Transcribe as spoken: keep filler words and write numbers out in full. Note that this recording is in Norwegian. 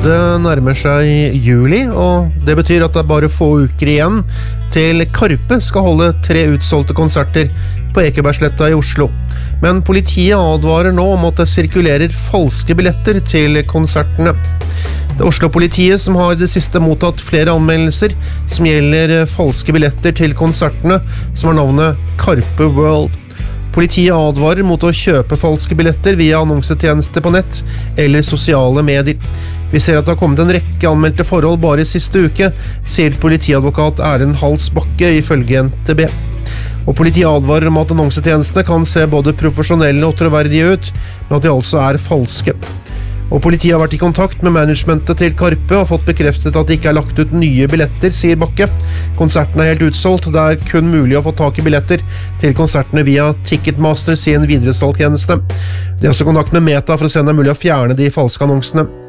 Det nærmer seg juli, og det betyr at det er bare få uker igjen til Karpe skal holde tre utsolgte konserter på Ekebergsletta i Oslo. Men politiet advarer nå om at det sirkulerer falske billetter til konsertene. Det er Oslo-politiet som har i det siste mottatt flere anmeldelser som gjelder falske billetter til konsertene, som har navnet Karpe World. Politiet advarer mot å kjøpe falske billetter via annonsetjenester på nett eller sosiale medier. Vi ser at det har kommet en rekke anmeldte forhold bare i siste uke, sier politiadvokat Erlend Hals Bakke ifølge N T B. Og politiet advarer om at annonsetjenestene kan se både profesjonelle og troverdige ut, men at de altså er falske. Og politiet har vært i kontakt med managementet til Karpe og fått bekreftet at det ikke er lagt ut nye billetter, sier Bakke. Konserten er helt utsolgt, det er kun mulig å få tak i billetter til konsertene via Ticketmaster sin videresalgstjeneste. De har også kontakt med Meta for å se om det er mulig å fjerne de falske annonsene.